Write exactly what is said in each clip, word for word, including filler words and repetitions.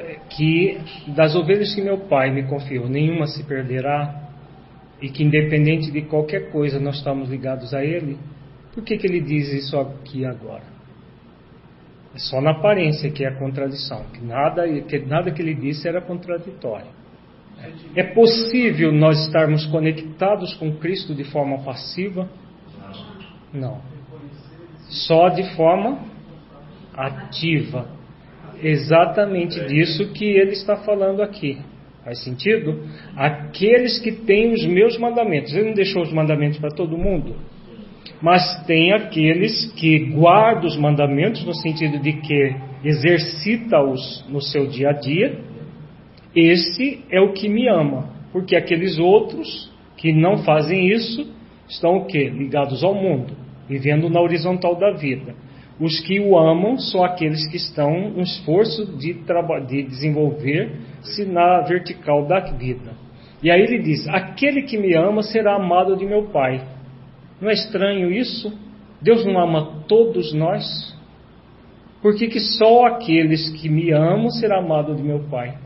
que das ovelhas que meu Pai me confiou, nenhuma se perderá, e que independente de qualquer coisa nós estamos ligados a Ele, por que que Ele diz isso aqui agora? É só na aparência que é a contradição, que nada que, nada que Ele disse era contraditório. É possível nós estarmos conectados com Cristo de forma passiva? Não. Só de forma ativa. Exatamente disso que Ele está falando aqui. Faz sentido? Aqueles que têm os meus mandamentos. Ele não deixou os mandamentos para todo mundo? Mas tem aqueles que guardam os mandamentos, no sentido de que exercita-os no seu dia a dia. Esse é o que me ama. Porque aqueles outros que não fazem isso, estão o quê? Ligados ao mundo, vivendo na horizontal da vida. Os que o amam são aqueles que estão no esforço de, de desenvolver-se na vertical da vida. E aí ele diz, aquele que me ama será amado de meu Pai. Não é estranho isso? Deus não ama todos nós? Por que que só aqueles que me amam será amado de meu Pai?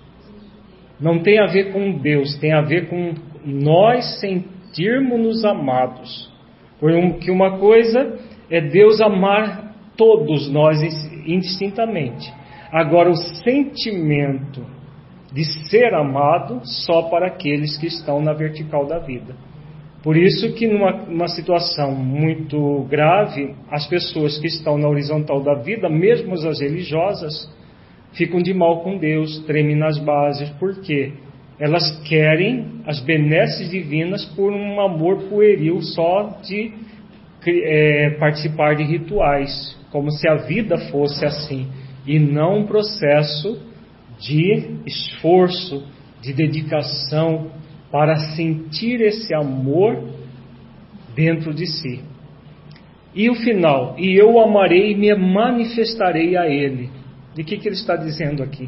Não tem a ver com Deus, tem a ver com nós sentirmos-nos amados. Porque uma coisa é Deus amar todos nós indistintamente. Agora, o sentimento de ser amado só para aqueles que estão na vertical da vida. Por isso que numa, numa situação muito grave, as pessoas que estão na horizontal da vida, mesmo as religiosas, ficam de mal com Deus, tremem nas bases. Por quê? Elas querem as benesses divinas por um amor pueril só de é, participar de rituais, como se a vida fosse assim, e não um processo de esforço, de dedicação, para sentir esse amor dentro de si. E o final, e eu o amarei e me manifestarei a Ele. De que que ele está dizendo aqui?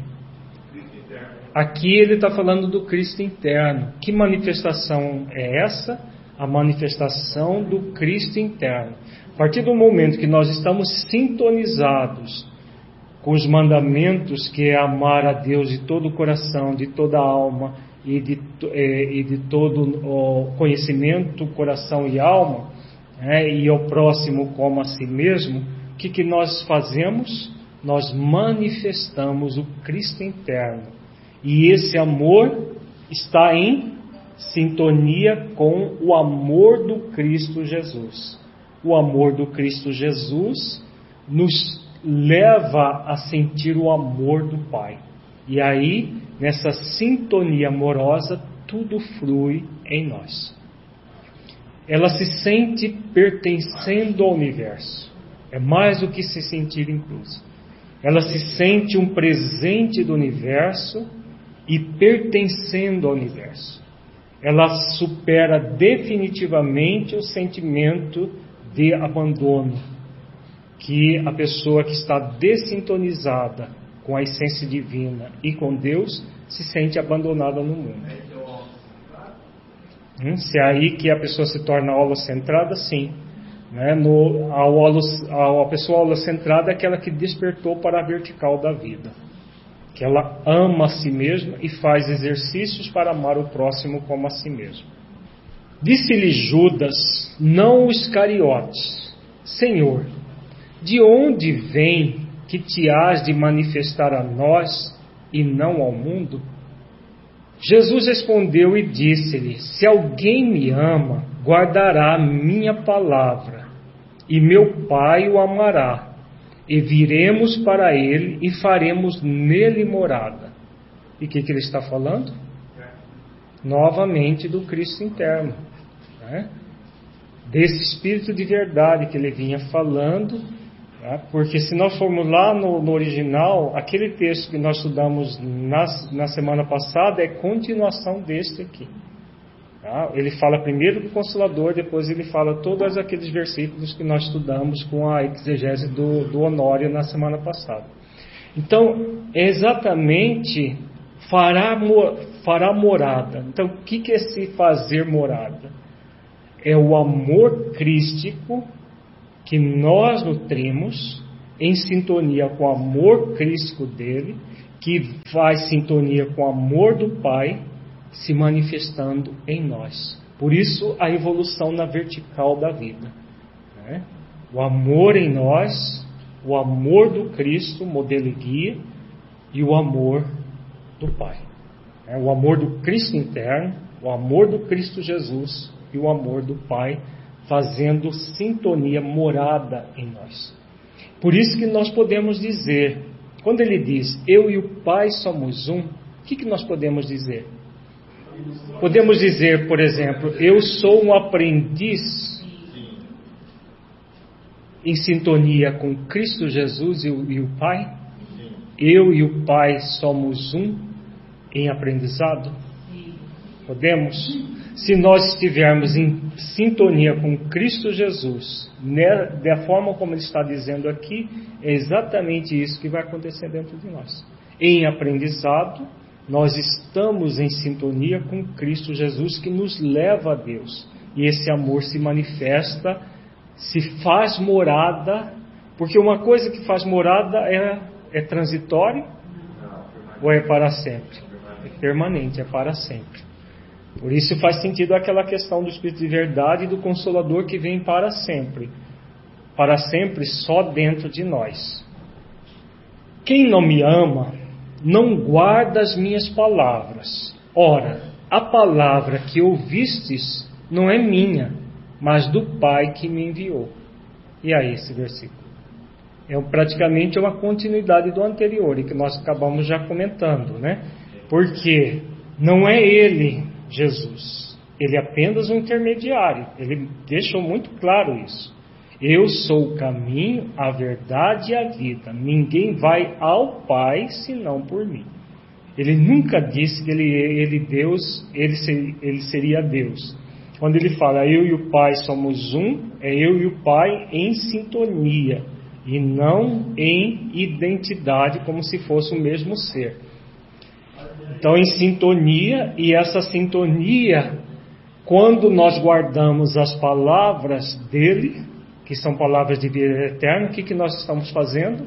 Aqui ele está falando do Cristo interno. Que manifestação é essa? A manifestação do Cristo interno. A partir do momento que nós estamos sintonizados com os mandamentos, que é amar a Deus de todo o coração, de toda a alma e de, e de todo o conhecimento, coração e alma, né, e ao próximo como a si mesmo, o que que nós fazemos? Nós manifestamos o Cristo interno. E esse amor está em sintonia com o amor do Cristo Jesus. O amor do Cristo Jesus nos leva a sentir o amor do Pai. E aí, nessa sintonia amorosa, tudo flui em nós. Ela se sente pertencendo ao universo. É mais do que se sentir incluso. Ela se sente um presente do universo e pertencendo ao universo. Ela supera definitivamente o sentimento de abandono, que a pessoa que está dessintonizada com a essência divina e com Deus se sente abandonada no mundo. Hum, se é aí que a pessoa se torna holocentrada, sim. Né? No, a, holo, a, a pessoa holocentrada é aquela que despertou para a vertical da vida, que ela ama a si mesma e faz exercícios para amar o próximo como a si mesmo. Disse-lhe Judas, não os Iscariotes, Senhor, de onde vem que te hás de manifestar a nós e não ao mundo? Jesus respondeu e disse-lhe, se alguém me ama, guardará a minha palavra, e meu Pai o amará, e viremos para ele e faremos nele morada. E o que, que ele está falando? Novamente do Cristo interno, né? Desse Espírito de verdade que ele vinha falando, né? Porque se nós formos lá no, no original, aquele texto que nós estudamos na, na semana passada é continuação deste aqui. Tá? Ele fala primeiro do Consolador, depois ele fala todos aqueles versículos que nós estudamos com a exegese do, do Honório na semana passada. Então, é exatamente fará, fará morada. Então, o que é se fazer morada? É o amor crístico que nós nutrimos em sintonia com o amor crístico dele, que faz sintonia com o amor do Pai se manifestando em nós. Por isso a evolução na vertical da vida, né? O amor em nós, o amor do Cristo, modelo e guia, e o amor do Pai. É o amor do Cristo interno, o amor do Cristo Jesus e o amor do Pai fazendo sintonia, morada em nós. Por isso que nós podemos dizer, quando ele diz, eu e o Pai somos um, o que, que nós podemos dizer? Podemos dizer, por exemplo, eu sou um aprendiz em sintonia com Cristo Jesus e o, e o Pai? Eu e o Pai somos um em aprendizado? Podemos? Se nós estivermos em sintonia com Cristo Jesus, né, da forma como ele está dizendo aqui, é exatamente isso que vai acontecer dentro de nós. Em aprendizado, nós estamos em sintonia com Cristo Jesus, que nos leva a Deus. E esse amor se manifesta, se faz morada, porque uma coisa que faz morada é, é transitório ou é para sempre? É permanente, é para sempre. Por isso faz sentido aquela questão do Espírito de verdade e do Consolador que vem para sempre. Para sempre só dentro de nós. Quem não me ama, não guarda as minhas palavras. Ora, a palavra que ouvistes não é minha, mas do Pai que me enviou. E aí esse versículo? É praticamente uma continuidade do anterior, e que nós acabamos já comentando, né? Porque não é Ele, Jesus. Ele é apenas um intermediário. Ele deixou muito claro isso. Eu sou o caminho, a verdade e a vida. Ninguém vai ao Pai senão por mim. Ele nunca disse que ele, ele, Deus, ele, ser, ele seria Deus. Quando ele fala eu e o Pai somos um, é eu e o Pai em sintonia e não em identidade como se fosse o mesmo ser. Então, em sintonia, e essa sintonia, quando nós guardamos as palavras dele, que são palavras de vida eterna, o que, que nós estamos fazendo?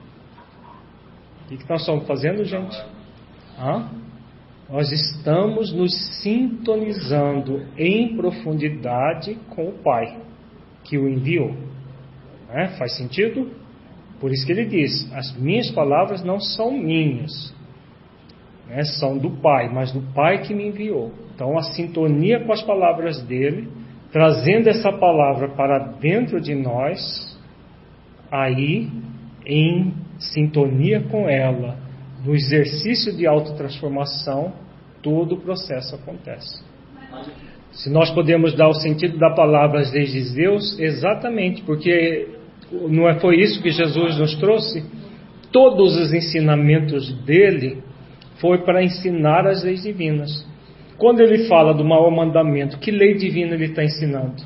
O que, que nós estamos fazendo, gente? Hã? Nós estamos nos sintonizando em profundidade com o Pai, que o enviou. É? Faz sentido? Por isso que ele diz, as minhas palavras não são minhas, né? São do Pai, mas do Pai que me enviou. Então a sintonia com as palavras dele, trazendo essa palavra para dentro de nós, aí em sintonia com ela, no exercício de autotransformação, todo o processo acontece. Se nós podemos dar o sentido da palavra às leis de Deus, exatamente, porque não é, foi isso que Jesus nos trouxe? Todos os ensinamentos dele foi para ensinar as leis divinas. Quando ele fala do maior mandamento, que lei divina ele está ensinando?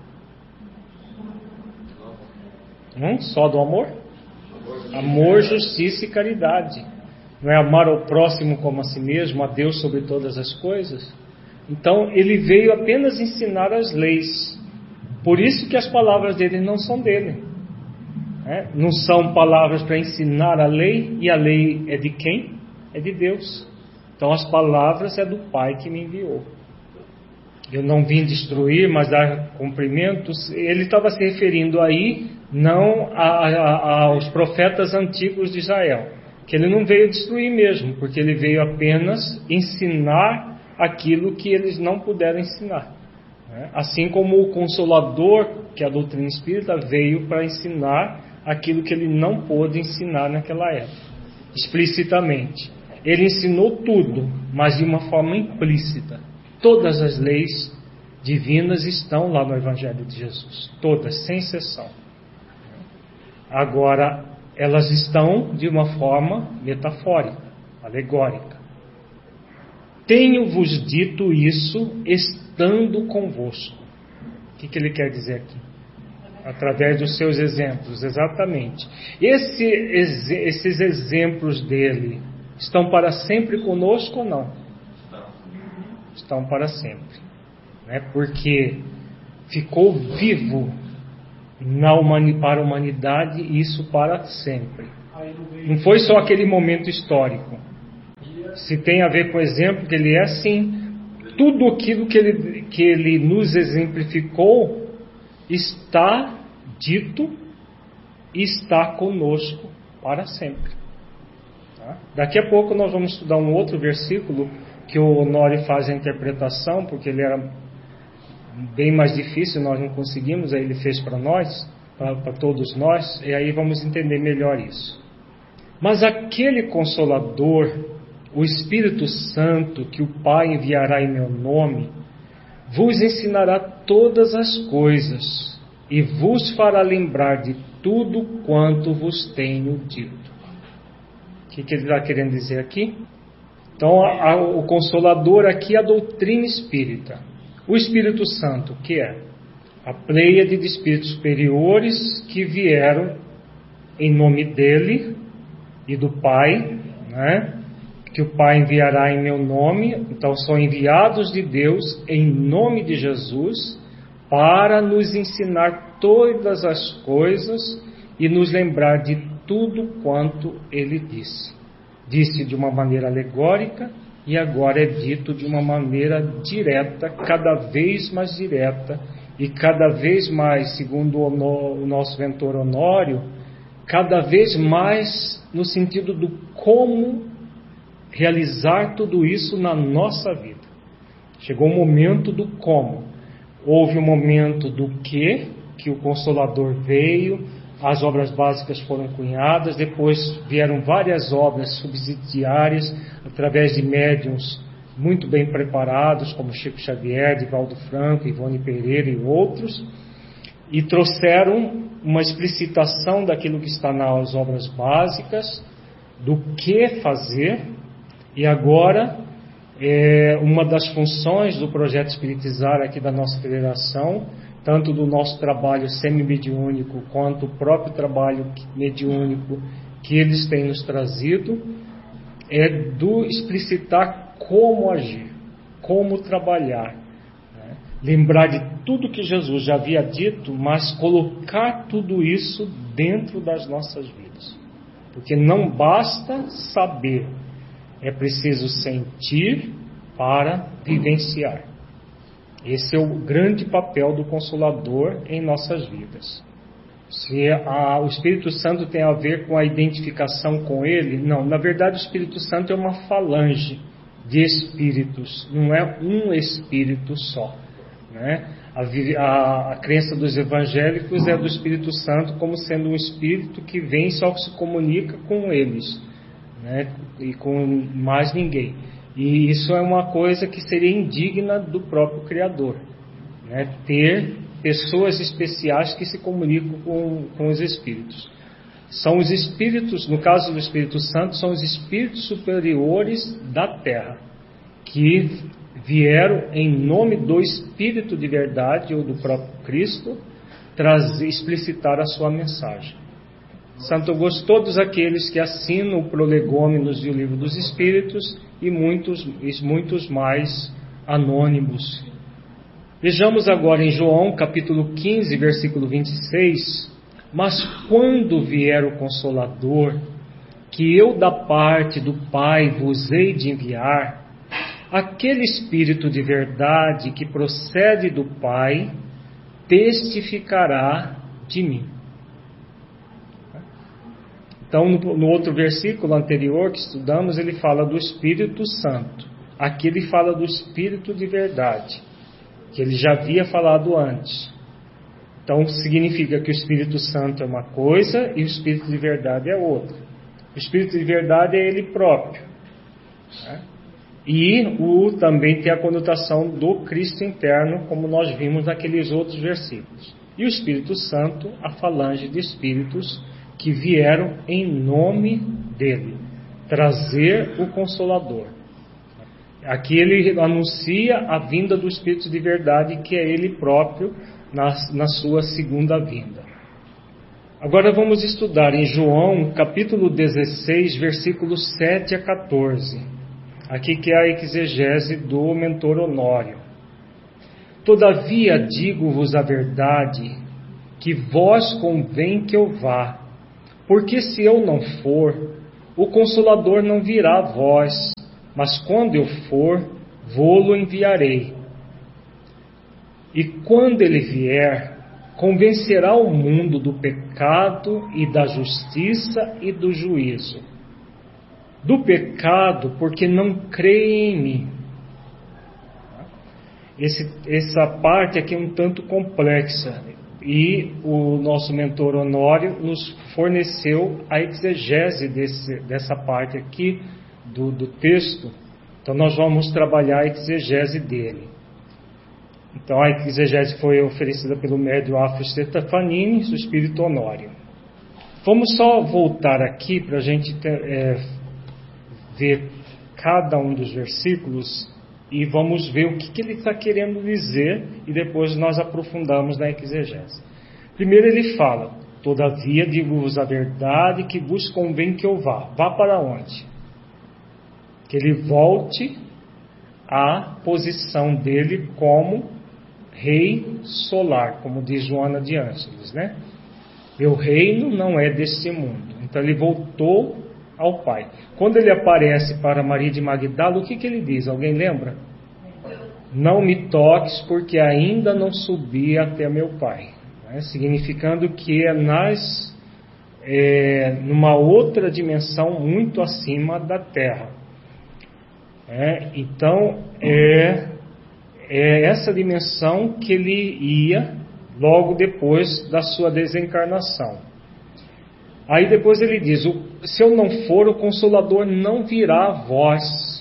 Hum? Só do amor? Amor, justiça e caridade. Não é amar ao próximo como a si mesmo, a Deus sobre todas as coisas? Então ele veio apenas ensinar as leis. Por isso que as palavras dele não são dele. É? Não são palavras para ensinar a lei, e a lei é de quem? É de Deus. Então as palavras é do Pai que me enviou. Eu não vim destruir, mas dar cumprimentos. Ele estava se referindo aí não a, a, aos profetas antigos de Israel, que ele não veio destruir mesmo, porque ele veio apenas ensinar aquilo que eles não puderam ensinar. Assim como o Consolador, que é a doutrina espírita, veio para ensinar aquilo que ele não pôde ensinar naquela época, explicitamente. Ele ensinou tudo, mas de uma forma implícita. Todas as leis divinas estão lá no Evangelho de Jesus, todas, sem exceção. Agora, elas estão de uma forma metafórica, alegórica. Tenho-vos dito isso estando convosco. O que, que ele quer dizer aqui? Através dos seus exemplos, exatamente. Esse, esses exemplos dele estão para sempre conosco ou não? Estão para sempre, né? Porque ficou vivo na humani, para a humanidade, isso para sempre. Não foi só aquele momento histórico. Se tem a ver com o exemplo, que ele é assim. Tudo aquilo que ele, que ele nos exemplificou está dito e está conosco para sempre. Tá? Daqui a pouco nós vamos estudar um outro versículo que o Honório faz a interpretação, porque ele era bem mais difícil, nós não conseguimos, aí ele fez para nós, para todos nós, e aí vamos entender melhor isso. Mas aquele Consolador, o Espírito Santo, que o Pai enviará em meu nome, vos ensinará todas as coisas e vos fará lembrar de tudo quanto vos tenho dito. O que, que ele está querendo dizer aqui? Então, a, a, o Consolador aqui é a doutrina espírita. O Espírito Santo, o que é? A pleiade de espíritos superiores que vieram em nome dele e do Pai, né? Que o Pai enviará em meu nome. Então são enviados de Deus em nome de Jesus para nos ensinar todas as coisas e nos lembrar de tudo quanto ele disse. Disse de uma maneira alegórica e agora é dito de uma maneira direta, cada vez mais direta e cada vez mais, segundo o nosso mentor Honório, cada vez mais no sentido do como realizar tudo isso na nossa vida. Chegou o momento do como. Houve o momento do que, que o Consolador veio, as obras básicas foram cunhadas, depois vieram várias obras subsidiárias, através de médiuns muito bem preparados, como Chico Xavier, Divaldo Franco, Ivone Pereira e outros, e trouxeram uma explicitação daquilo que está nas obras básicas, do que fazer. E agora, é, uma das funções do projeto Espiritizar aqui da nossa federação, tanto do nosso trabalho semi-mediúnico quanto o próprio trabalho mediúnico que eles têm nos trazido, é do explicitar como agir, como trabalhar, né? Lembrar de tudo que Jesus já havia dito, mas colocar tudo isso dentro das nossas vidas. Porque não basta saber, é preciso sentir para vivenciar. Esse é o grande papel do Consolador em nossas vidas. Se a, o Espírito Santo tem a ver com a identificação com Ele, não. Na verdade, o Espírito Santo é uma falange de espíritos, não é um espírito só, né? A, a, a crença dos evangélicos é do Espírito Santo como sendo um espírito que vem e só se comunica com eles, né? E com mais ninguém. E isso é uma coisa que seria indigna do próprio Criador, né? Ter pessoas especiais que se comunicam com, com os espíritos. São os espíritos, no caso do Espírito Santo, são os espíritos superiores da Terra, que vieram em nome do Espírito de verdade, ou do próprio Cristo, trazer, explicitar a sua mensagem. Santo Augusto, todos aqueles que assinam o Prolegômenos e o Livro dos Espíritos, e muitos, e muitos mais anônimos. Vejamos agora em João, capítulo quinze, versículo vinte e seis. Mas quando vier o Consolador, que eu da parte do Pai vos hei de enviar, aquele Espírito de verdade que procede do Pai, testificará de mim. Então, no, no outro versículo anterior que estudamos, ele fala do Espírito Santo. Aqui ele fala do Espírito de verdade, que ele já havia falado antes. Então, significa que o Espírito Santo é uma coisa e o Espírito de verdade é outra. O Espírito de verdade é ele próprio, né? E o, também tem a conotação do Cristo interno, como nós vimos naqueles outros versículos. E o Espírito Santo, a falange de espíritos que vieram em nome dele, trazer o Consolador. Aqui ele anuncia a vinda do Espírito de verdade, que é ele próprio, na, na sua segunda vinda. Agora vamos estudar em João, capítulo dezesseis, versículos sete a quatorze. Aqui que é a exegese do mentor Honório. Todavia digo-vos a verdade, que vós convém que eu vá, Porque se eu não for, o Consolador não virá a vós, mas quando eu for, vô-lo enviarei. E quando ele vier, convencerá o mundo do pecado e da justiça e do juízo. Do pecado, porque não crê em mim. Esse, essa parte aqui é um tanto complexa, e o nosso mentor Honório nos forneceu a exegese desse, dessa parte aqui do, do texto. Então nós vamos trabalhar a exegese dele. Então a exegese foi oferecida pelo médium Afro Stefanini, do Espírito Honório. Vamos só voltar aqui para a gente ter, é, ver cada um dos versículos e vamos ver o que, que ele está querendo dizer, e depois nós aprofundamos na exegese. Primeiro ele fala: todavia digo-vos a verdade, que vos convém que eu vá. Vá para onde? Que ele volte à posição dele como rei solar, como diz Joana de Ângeles, né? Meu reino não é deste mundo. Então ele voltou ao Pai. Quando ele aparece para Maria de Magdala, o que, que ele diz? Alguém lembra? Não me toques, porque ainda não subi até meu Pai. Né? Significando que é nas, é, numa outra dimensão muito acima da Terra. É, então, é, é essa dimensão que ele ia logo depois da sua desencarnação. Aí depois ele diz: se eu não for, o Consolador não virá a vós.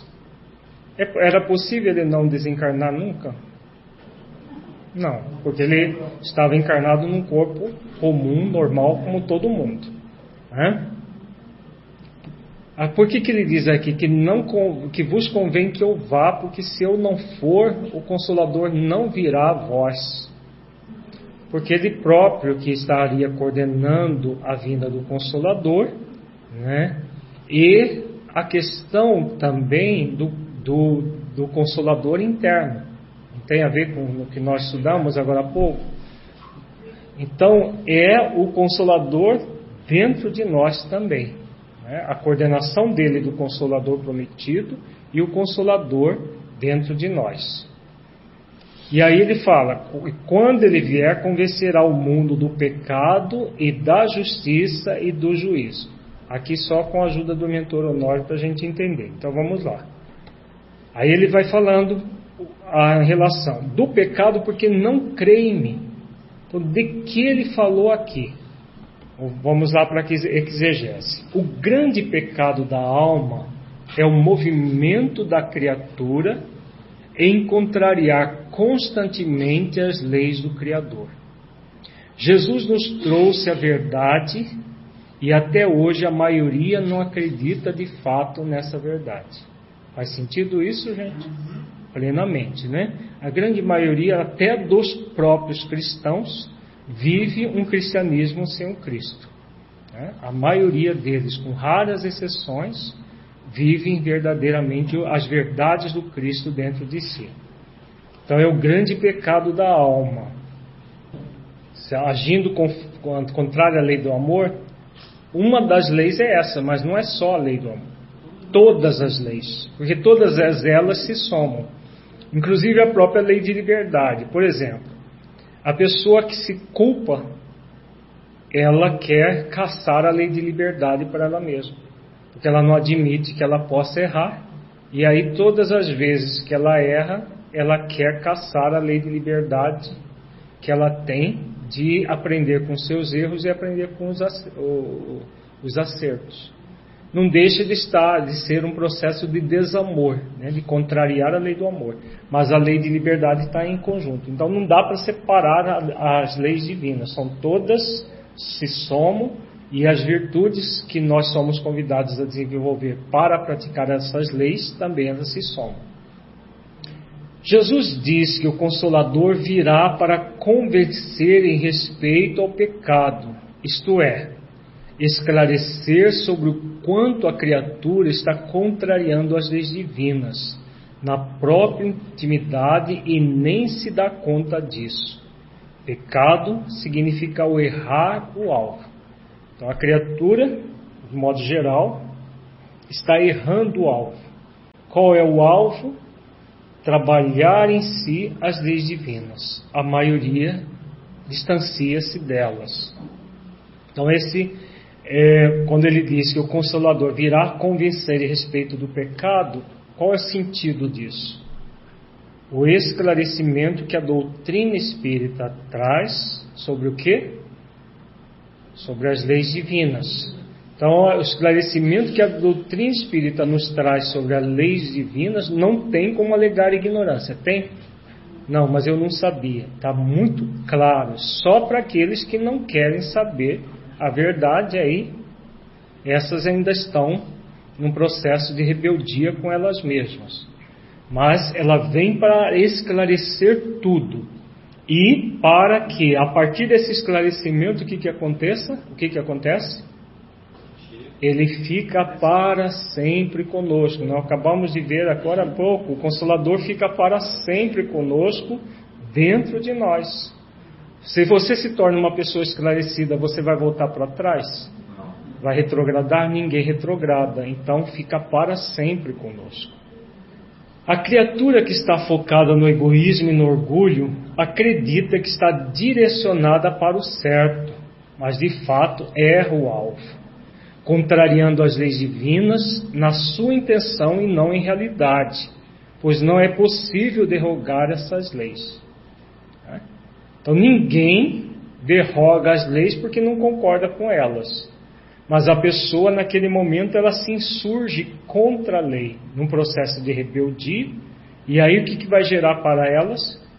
Era possível ele não desencarnar nunca? Não, porque ele estava encarnado num corpo comum, normal, como todo mundo. Né? Ah, por que, que ele diz aqui que, não, que vos convém que eu vá, porque se eu não for, o Consolador não virá a vós? Porque ele próprio que estaria coordenando a vinda do Consolador, né? E a questão também do, do, do Consolador interno. Tem a ver com o que nós estudamos agora há pouco. Então, é o Consolador dentro de nós também. Né? A coordenação dele do Consolador prometido e o Consolador dentro de nós. E aí ele fala: quando ele vier, convencerá o mundo do pecado e da justiça e do juízo. Aqui só com a ajuda do mentor Honório para a gente entender. Então vamos lá. Aí ele vai falando a relação do pecado, porque não crê em mim. Então, de que ele falou aqui? Vamos lá para a exegese. O grande pecado da alma é o movimento da criatura em contrariar constantemente as leis do Criador. Jesus nos trouxe a verdade e até hoje a maioria não acredita de fato nessa verdade. Faz sentido isso, gente? Plenamente, né? A grande maioria, até dos próprios cristãos, vive um cristianismo sem o Cristo. Né? A maioria deles, com raras exceções, vivem verdadeiramente as verdades do Cristo dentro de si. Então é o grande pecado da alma. Agindo contrário à lei do amor, uma das leis é essa, mas não é só a lei do amor. Todas as leis, porque todas elas se somam. Inclusive a própria lei de liberdade. Por exemplo, a pessoa que se culpa, ela quer caçar a lei de liberdade para ela mesma. Porque ela não admite que ela possa errar, e aí todas as vezes que ela erra, ela quer caçar a lei de liberdade que ela tem de aprender com seus erros e aprender com os acertos. Não deixa de estar, de ser um processo de desamor, né, de contrariar a lei do amor, mas a lei de liberdade está em conjunto. Então não dá para separar as leis divinas, são todas, se somam. E as virtudes que nós somos convidados a desenvolver para praticar essas leis, também elas se somam. Jesus diz que o Consolador virá para convencer em respeito ao pecado, isto é, esclarecer sobre o quanto a criatura está contrariando as leis divinas, na própria intimidade e nem se dá conta disso. Pecado significa o errar o alvo. Então a criatura, de modo geral, está errando o alvo. Qual é o alvo? Trabalhar em si as leis divinas. A maioria distancia-se delas. Então esse, é, quando ele diz que o Consolador virá convencer a respeito do pecado, qual é o sentido disso? O esclarecimento que a doutrina espírita traz sobre o quê? Sobre as leis divinas. Então, o esclarecimento que a doutrina espírita nos traz sobre as leis divinas não tem como alegar ignorância. Tem? Não, mas eu não sabia. Está muito claro. Só para aqueles que não querem saber a verdade, aí essas ainda estão num processo de rebeldia com elas mesmas. Mas ela vem para esclarecer tudo. E para que, a partir desse esclarecimento, o que que aconteça? O que que acontece? Ele fica para sempre conosco. Nós acabamos de ver agora há pouco, o Consolador fica para sempre conosco, dentro de nós. Se você se torna uma pessoa esclarecida, você vai voltar para trás? Vai retrogradar? Ninguém retrograda. Então fica para sempre conosco. A criatura que está focada no egoísmo e no orgulho acredita que está direcionada para o certo, mas de fato erra o alvo, contrariando as leis divinas na sua intenção e não em realidade, pois não é possível derrogar essas leis. Então ninguém derroga as leis porque não concorda com elas. Mas a pessoa, naquele momento, ela se insurge contra a lei, num processo de rebeldia, e aí o que, que vai gerar para elas?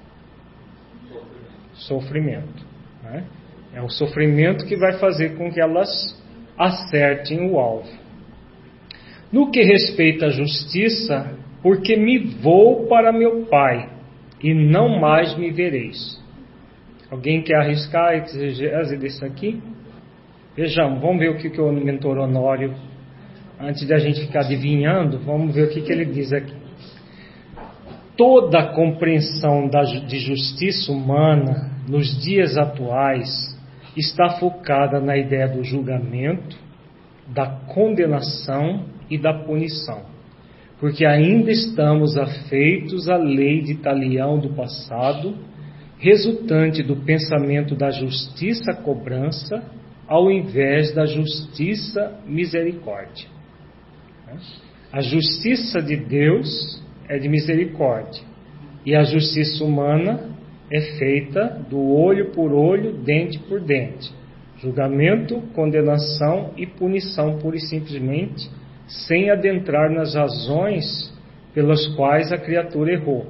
Sofrimento. Né? É o sofrimento que vai fazer com que elas acertem o alvo. No que respeita à justiça, porque me vou para meu Pai, e não mais me vereis. Alguém quer arriscar a exegese disso aqui? Vejamos, vamos ver o que, que o mentor Honório, antes de a gente ficar adivinhando, vamos ver o que, que ele diz aqui. Toda a compreensão da, de justiça humana nos dias atuais está focada na ideia do julgamento, da condenação e da punição, porque ainda estamos afeitos à lei de Talião do passado, resultante do pensamento da justiça-cobrança, ao invés da justiça misericórdia. A justiça de Deus é de misericórdia, e a justiça humana é feita do olho por olho, dente por dente. Julgamento, condenação e punição pura e simplesmente, sem adentrar nas razões pelas quais a criatura errou.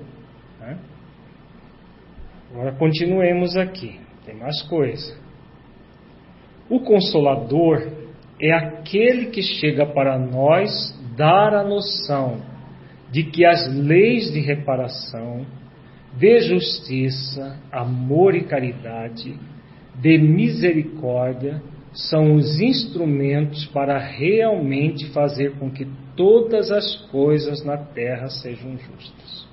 Agora continuemos aqui, tem mais coisa. O Consolador é aquele que chega para nós dar a noção de que as leis de reparação, de justiça, amor e caridade, de misericórdia, são os instrumentos para realmente fazer com que todas as coisas na terra sejam justas.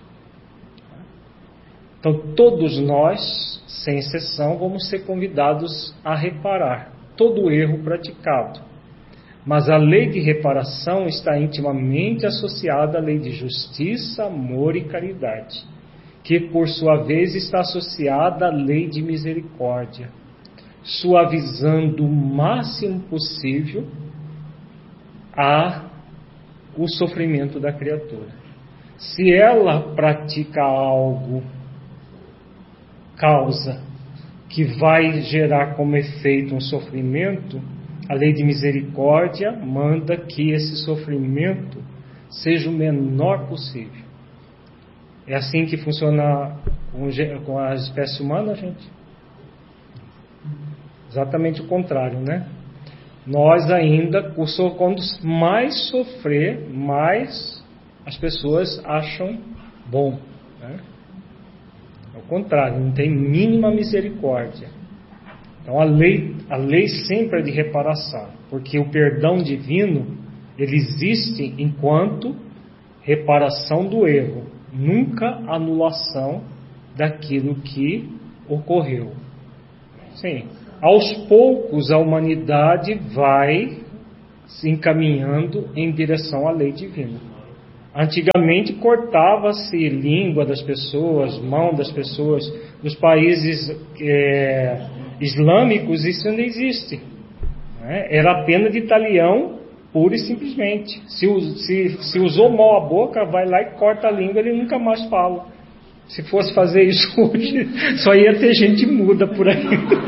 Então todos nós, sem exceção, vamos ser convidados a reparar todo o erro praticado. Mas a lei de reparação está intimamente associada à lei de justiça, amor e caridade, que por sua vez está associada à lei de misericórdia, suavizando o máximo possível a, o sofrimento da criatura. Se ela pratica algo, causa, que vai gerar como efeito um sofrimento, a lei de misericórdia manda que esse sofrimento seja o menor possível. É assim que funciona com a espécie humana, gente? Exatamente o contrário, né? Nós ainda, quando mais sofrer, mais as pessoas acham bom, né? Ao contrário, não tem mínima misericórdia. Então a lei, a lei sempre é de reparação, porque o perdão divino, ele existe enquanto reparação do erro, nunca anulação daquilo que ocorreu. Sim. aos poucos a humanidade vai se encaminhando em direção à lei divina. Antigamente cortava-se língua das pessoas, mão das pessoas. Nos países é, islâmicos isso não existe. Né? Era a pena de talião pura e simplesmente. Se, se, se usou mal a boca, vai lá e corta a língua, ele nunca mais fala. Se fosse fazer isso hoje, só ia ter gente muda por aí.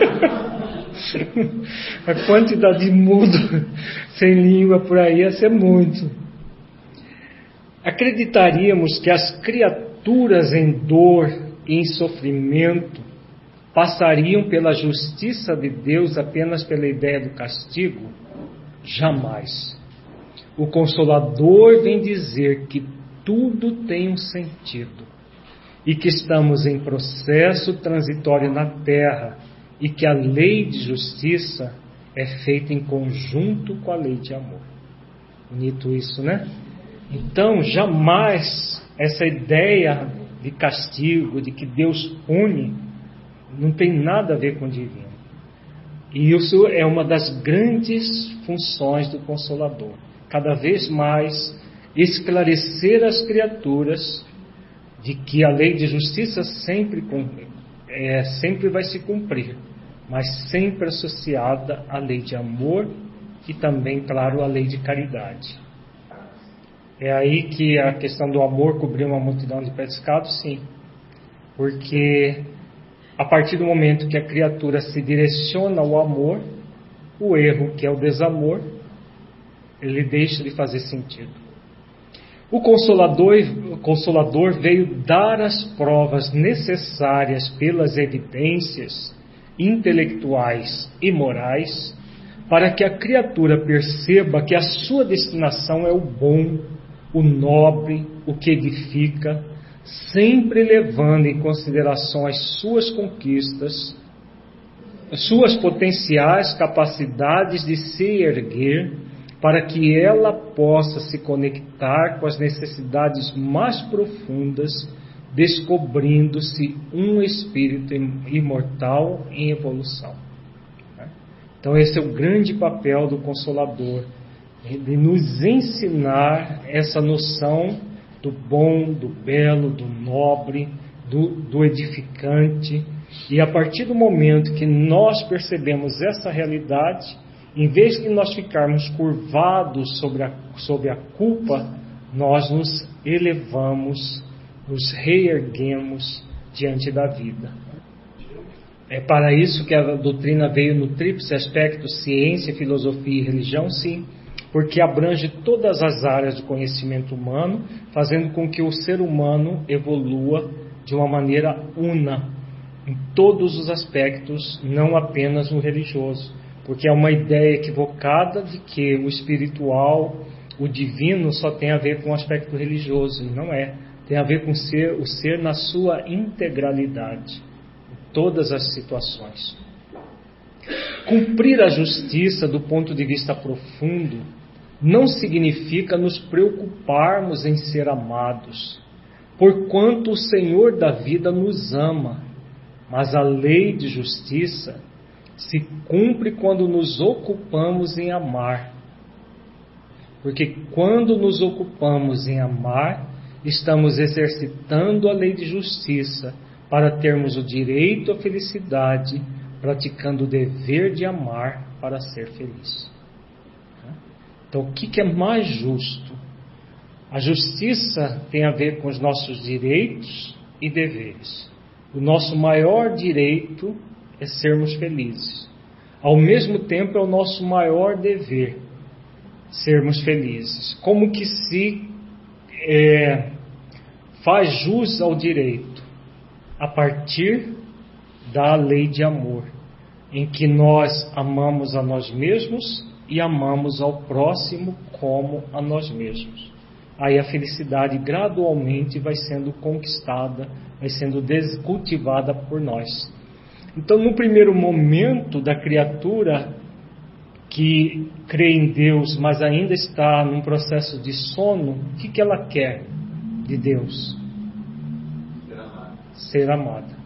A quantidade de mudo sem língua por aí ia ser muito. Acreditaríamos que as criaturas em dor e em sofrimento passariam pela justiça de Deus apenas pela ideia do castigo? Jamais. O Consolador vem dizer que tudo tem um sentido e que estamos em processo transitório na Terra e que a lei de justiça é feita em conjunto com a lei de amor. Bonito isso, né? Então, jamais essa ideia de castigo, de que Deus pune, não tem nada a ver com o divino. E isso é uma das grandes funções do Consolador. Cada vez mais esclarecer as criaturas de que a lei de justiça sempre, é, sempre vai se cumprir, mas sempre associada à lei de amor e também, claro, à lei de caridade. É aí que a questão do amor cobriu uma multidão de pecados, sim. Porque a partir do momento que a criatura se direciona ao amor, o erro, que é o desamor, ele deixa de fazer sentido. O Consolador, o Consolador veio dar as provas necessárias pelas evidências intelectuais e morais para que a criatura perceba que a sua destinação é o bom, o nobre, o que edifica, sempre levando em consideração as suas conquistas, as suas potenciais capacidades de se erguer, para que ela possa se conectar com as necessidades mais profundas, descobrindo-se um espírito imortal em evolução. Então esse é o grande papel do Consolador, de nos ensinar essa noção do bom, do belo, do nobre, do, do edificante. E a partir do momento que nós percebemos essa realidade, em vez de nós ficarmos curvados sobre a, sobre a culpa, nós nos elevamos, nos reerguemos diante da vida. É para isso que a doutrina veio no tríplice aspecto ciência, filosofia e religião, sim, porque abrange todas as áreas do conhecimento humano, fazendo com que o ser humano evolua de uma maneira una, em todos os aspectos, não apenas no religioso, porque é uma ideia equivocada de que o espiritual, o divino, só tem a ver com o aspecto religioso, e não é. Tem a ver com o ser, o ser na sua integralidade, em todas as situações. Cumprir a justiça do ponto de vista profundo não significa nos preocuparmos em ser amados, porquanto o Senhor da vida nos ama, mas a lei de justiça se cumpre quando nos ocupamos em amar. Porque quando nos ocupamos em amar, estamos exercitando a lei de justiça para termos o direito à felicidade, praticando o dever de amar para ser feliz. Então, o que é mais justo? A justiça tem a ver com os nossos direitos e deveres. O nosso maior direito é sermos felizes. Ao mesmo tempo, é o nosso maior dever sermos felizes. Como que se é, faz jus ao direito? A partir da lei de amor, em que nós amamos a nós mesmos e amamos ao próximo como a nós mesmos. Aí a felicidade gradualmente vai sendo conquistada, vai sendo cultivada por nós. Então, no primeiro momento da criatura que crê em Deus, mas ainda está num processo de sono, o que, que ela quer de Deus? Ser amada. Ser amada.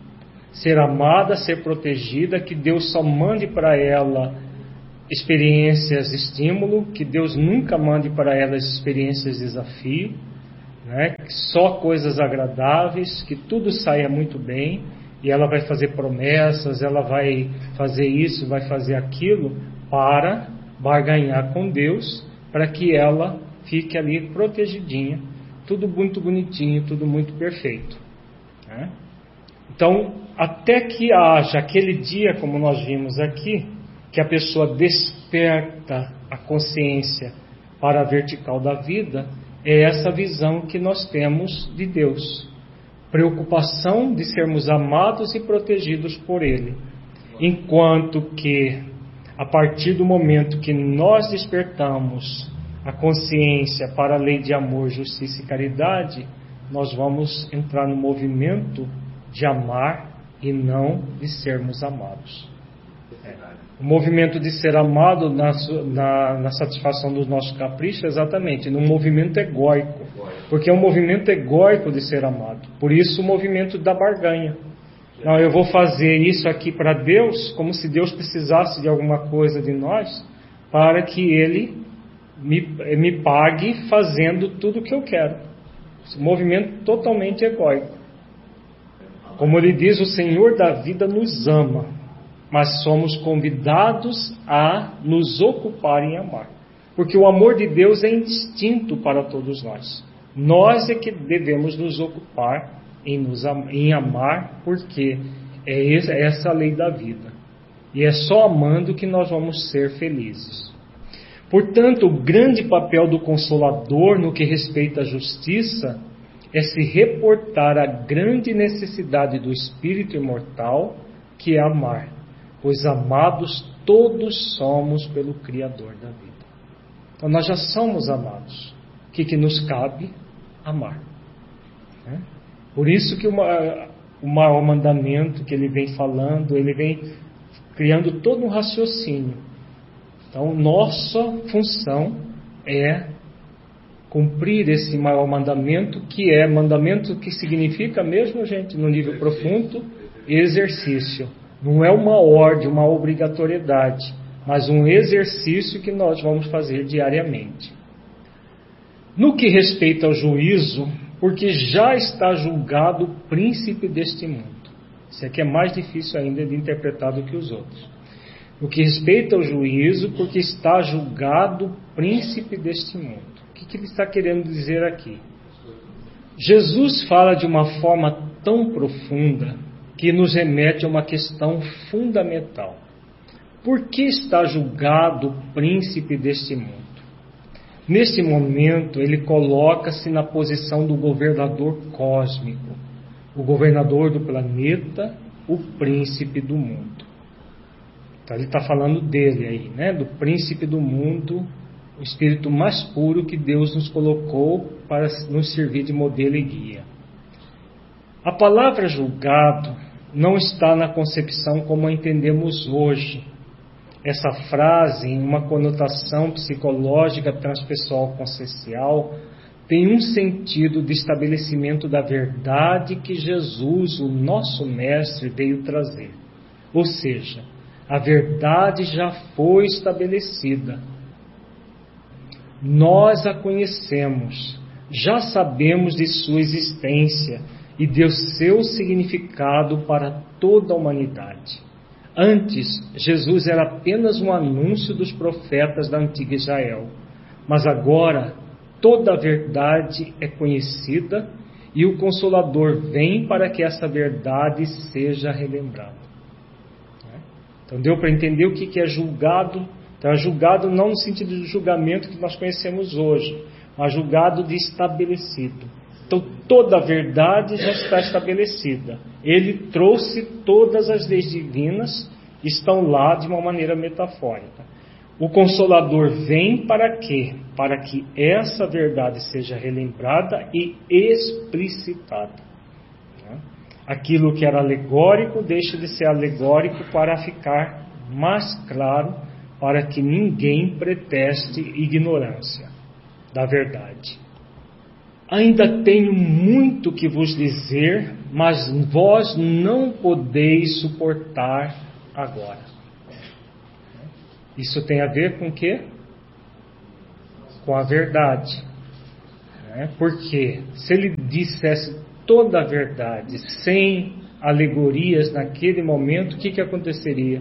ser amada, ser protegida, que Deus só mande para ela experiências de estímulo, que Deus nunca mande para ela experiências de desafio, né? Só coisas agradáveis, que tudo saia muito bem, e ela vai fazer promessas, ela vai fazer isso, vai fazer aquilo, para barganhar com Deus, para que ela fique ali protegidinha, tudo muito bonitinho, tudo muito perfeito, né? Então, até que haja aquele dia, como nós vimos aqui, que a pessoa desperta a consciência para a vertical da vida, é essa visão que nós temos de Deus. Preocupação de sermos amados e protegidos por Ele. Enquanto que, a partir do momento que nós despertamos a consciência para a lei de amor, justiça e caridade, nós vamos entrar no movimento de amar e não de sermos amados. É. O movimento de ser amado na, na, na satisfação dos nossos caprichos, exatamente, num movimento egóico, porque é um movimento egóico de ser amado. Por isso o movimento da barganha. Não, eu vou fazer isso aqui para Deus, como se Deus precisasse de alguma coisa de nós, para que Ele me, me pague fazendo tudo o que eu quero. Esse movimento totalmente egóico. Como ele diz, o Senhor da vida nos ama, mas somos convidados a nos ocupar em amar. Porque o amor de Deus é instinto para todos nós. Nós é que devemos nos ocupar em, nos, em amar, porque é essa a lei da vida. E é só amando que nós vamos ser felizes. Portanto, o grande papel do Consolador no que respeita à justiça é se reportar à grande necessidade do espírito imortal, que é amar, pois amados todos somos pelo Criador da vida. Então nós já somos amados. O que, que nos cabe? Amar. Né? Por isso que uma, o maior mandamento que ele vem falando, ele vem criando todo um raciocínio. Então nossa função é cumprir esse maior mandamento, que é mandamento que significa mesmo, gente, no nível profundo, exercício. Não é uma ordem, uma obrigatoriedade, mas um exercício que nós vamos fazer diariamente. No que respeita ao juízo, porque já está julgado o príncipe deste mundo. Isso aqui é mais difícil ainda de interpretar do que os outros. No que respeita ao juízo, porque está julgado o príncipe deste mundo. O que, que ele está querendo dizer aqui? Jesus fala de uma forma tão profunda que nos remete a uma questão fundamental. Por que está julgado o príncipe deste mundo? Neste momento, ele coloca-se na posição do governador cósmico, o governador do planeta, o príncipe do mundo. Então, ele está falando dele aí, né? Do príncipe do mundo, o espírito mais puro que Deus nos colocou para nos servir de modelo e guia. A palavra julgado não está na concepção como a entendemos hoje. Essa frase, em uma conotação psicológica transpessoal consciencial, tem um sentido de estabelecimento da verdade que Jesus, o nosso mestre, veio trazer. Ou seja, a verdade já foi estabelecida. Nós a conhecemos, já sabemos de sua existência e de seu significado para toda a humanidade. Antes, Jesus era apenas um anúncio dos profetas da antiga Israel, mas agora toda a verdade é conhecida e o Consolador vem para que essa verdade seja relembrada. Então deu para entender o que é julgado. Então é julgado não no sentido de julgamento que nós conhecemos hoje, mas julgado de estabelecido. Então toda a verdade já está estabelecida. Ele trouxe todas as leis divinas, estão lá de uma maneira metafórica. O Consolador vem para quê? Para que essa verdade seja relembrada e explicitada. Aquilo que era alegórico deixa de ser alegórico para ficar mais claro, para que ninguém preteste ignorância da verdade. ainda tenho muito que vos dizer, mas vós não podeis suportar agora. Isso tem a ver com o quê? Com a verdade. Porque se ele dissesse toda a verdade, sem alegorias naquele momento, o que, que aconteceria?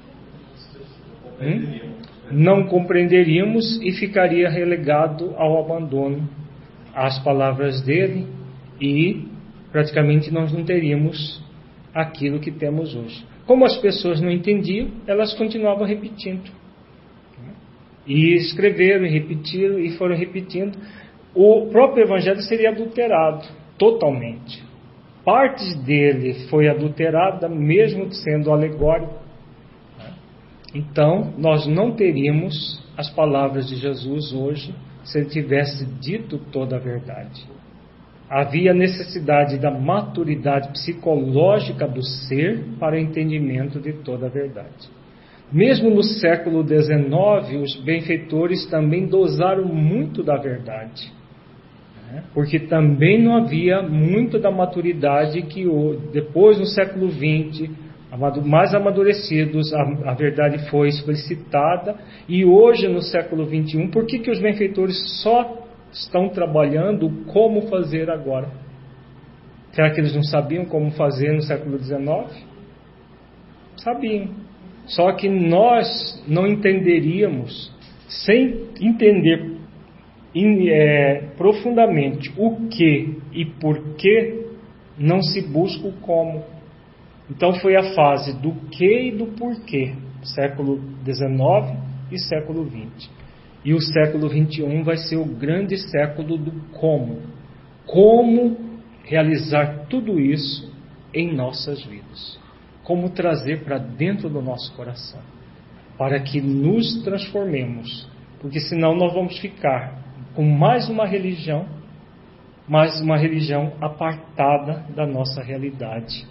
Hum? Não compreenderíamos e ficaria relegado ao abandono às palavras dele, e praticamente nós não teríamos aquilo que temos hoje. Como as pessoas não entendiam, elas continuavam repetindo. E escreveram e repetiram e foram repetindo. O próprio Evangelho seria adulterado totalmente. Partes dele foi adulterada, mesmo sendo alegórico. Então, nós não teríamos as palavras de Jesus hoje se ele tivesse dito toda a verdade. Havia necessidade da maturidade psicológica do ser para o entendimento de toda a verdade. Mesmo no século dezenove, os benfeitores também dosaram muito da verdade, porque também não havia muito da maturidade que depois, no século vinte, mais amadurecidos, a, a verdade foi explicitada. E hoje, no século vinte e um, por que, que os benfeitores só estão trabalhando como fazer agora? Será que eles não sabiam como fazer no século dezenove? Sabiam. Só que nós não entenderíamos, sem entender é, profundamente o que e por que, não se busca o como. Então foi a fase do que e do porquê, século dezenove e século vinte. E o século vinte e um vai ser o grande século do como. Como realizar tudo isso em nossas vidas. Como trazer para dentro do nosso coração. Para que nos transformemos. Porque senão nós vamos ficar com mais uma religião, mais uma religião apartada da nossa realidade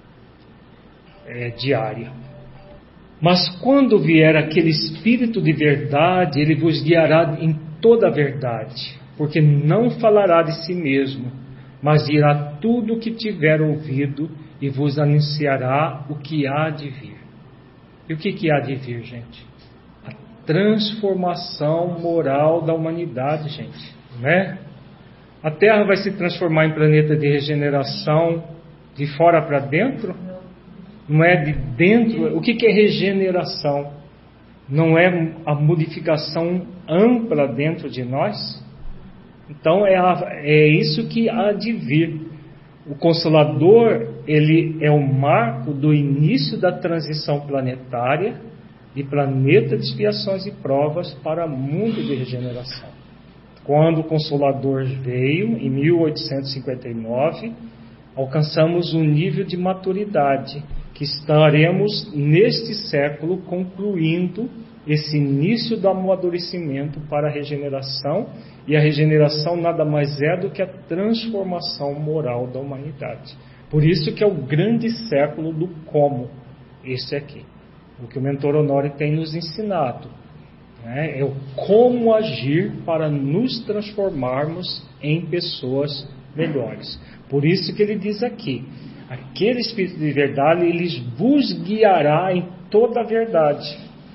é, diária. Mas quando vier aquele Espírito de verdade, ele vos guiará em toda a verdade, porque não falará de si mesmo, mas dirá tudo o que tiver ouvido e vos anunciará o que há de vir. E o que, que há de vir, gente? A transformação moral da humanidade, gente, né? A Terra vai se transformar em planeta de regeneração de fora para dentro? Não é de dentro. O que, que é regeneração? Não é a modificação ampla dentro de nós? Então é, a, é isso que há de vir. O Consolador, ele é o marco do início da transição planetária, de planeta de expiações e provas para mundo de regeneração. Quando o Consolador veio, em mil oitocentos e cinquenta e nove, alcançamos um nível de maturidade que estaremos neste século concluindo esse início do amadurecimento para a regeneração, e a regeneração nada mais é do que a transformação moral da humanidade. Por isso que é o grande século do como, esse aqui, o que o Mentor Honório tem nos ensinado, né? É o como agir para nos transformarmos em pessoas melhores. Por isso que ele diz aqui, aquele Espírito de verdade, ele vos guiará em toda a verdade.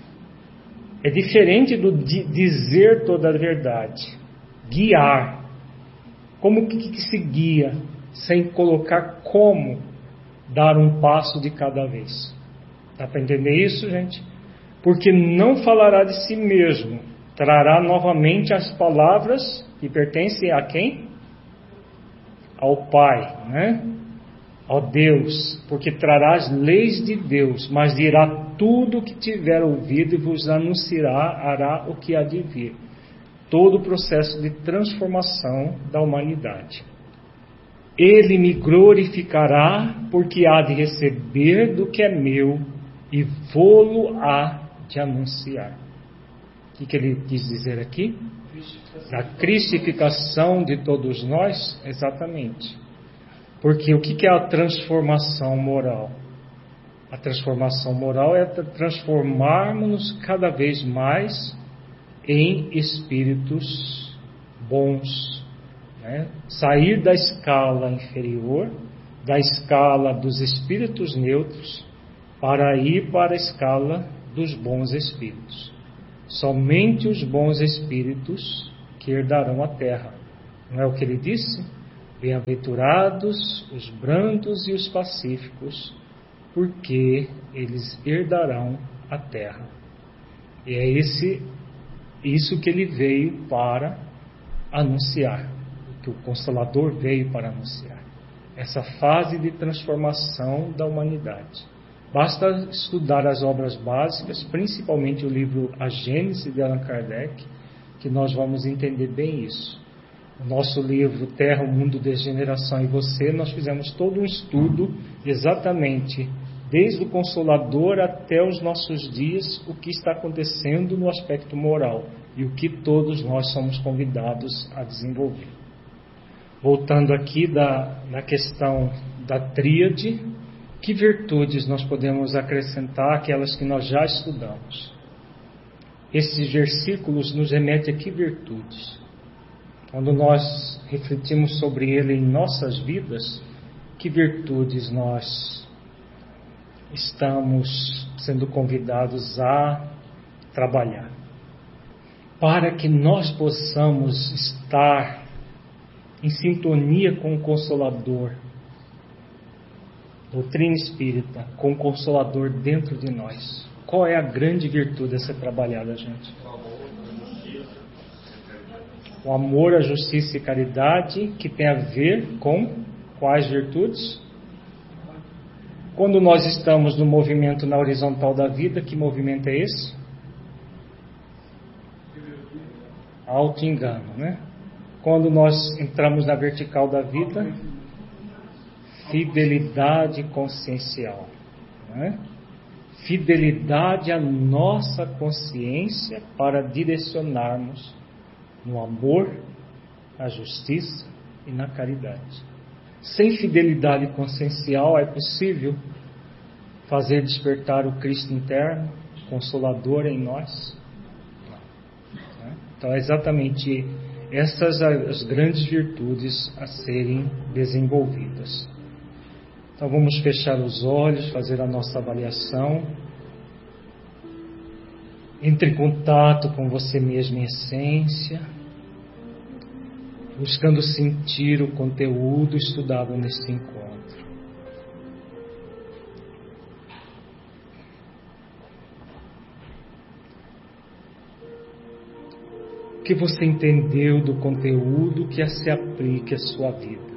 É diferente do de dizer toda a verdade. Guiar. Como que, que se guia? Sem colocar como dar um passo de cada vez. Dá para entender isso, gente? Porque não falará de si mesmo. Trará novamente as palavras que pertencem a quem? Ao Pai, né? Ao Deus, porque trará as leis de Deus, mas dirá tudo o que tiver ouvido e vos anunciará o que há de vir. Todo o processo de transformação da humanidade. Ele me glorificará, porque há de receber do que é meu e vô-lo há de anunciar. O que, que ele quis dizer aqui? Da cristificação de todos nós? Exatamente. Porque o que é a transformação moral? A transformação moral é transformarmos-nos cada vez mais em espíritos bons, né? Sair da escala inferior, da escala dos espíritos neutros, para ir para a escala dos bons espíritos. Somente os bons espíritos que herdarão a terra. Não é o que ele disse? Bem-aventurados os brandos e os pacíficos, porque eles herdarão a terra. E é esse, isso que ele veio para anunciar, que o Consolador veio para anunciar. Essa fase de transformação da humanidade. Basta estudar as obras básicas, principalmente o livro A Gênese de Allan Kardec, que nós vamos entender bem isso. O nosso livro Terra, o Mundo, Degeneração e Você, nós fizemos todo um estudo exatamente desde o Consolador até os nossos dias, o que está acontecendo no aspecto moral e o que todos nós somos convidados a desenvolver. Voltando aqui da, na questão da tríade, que virtudes nós podemos acrescentar àquelas que nós já estudamos? Esses versículos nos remetem a que virtudes? Quando nós refletimos sobre ele em nossas vidas, que virtudes nós estamos sendo convidados a trabalhar? Para que nós possamos estar em sintonia com o Consolador, doutrina espírita, com o Consolador dentro de nós. Qual é a grande virtude a ser trabalhada, gente? O amor, a justiça e caridade, que tem a ver com quais virtudes? Quando nós estamos no movimento na horizontal da vida, que movimento é esse? Auto-engano, né? Quando nós entramos na vertical da vida, fidelidade consciencial, né? Fidelidade à nossa consciência para direcionarmos no amor, na justiça e na caridade. Sem fidelidade consciencial é possível fazer despertar o Cristo interno, Consolador em nós? Não. Então é exatamente essas as grandes virtudes a serem desenvolvidas. Então vamos fechar os olhos, fazer a nossa avaliação. Entre em contato com você mesmo em essência, buscando sentir o conteúdo estudado neste encontro. O que você entendeu do conteúdo que se aplique à sua vida?